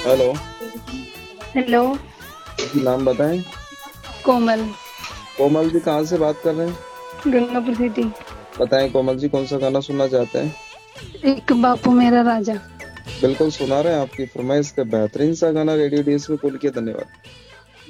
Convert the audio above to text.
Hello. Hello. जी नाम बताएं। कोमल। कोमल जी कहाँ से बात कर रहे हैं? गंगापुर सिटी। बताएं कोमल जी, कौन सा गाना सुनना चाहते हैं? एक बापू मेरा राजा। बिल्कुल सुना रहे हैं आपकी फरमाइश का बेहतरीन सा गाना रेडियो डीएस पे कॉल किया, धन्यवाद।